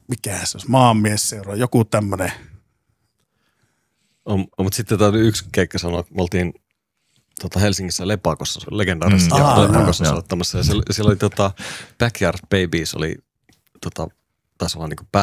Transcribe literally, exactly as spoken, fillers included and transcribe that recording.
mikä se olisi, maanmiesseura, joku tämmöinen. On, on, mutta sitten tämä oli yksi keikka sanoa, me oltiin tota Helsingissä Lepakossa, legendaarisessa mm. Aa, Lepakossa joo, soittamassa. Ja siellä, siellä oli tota, Backyard Babies, oli tota, taisi olla niinku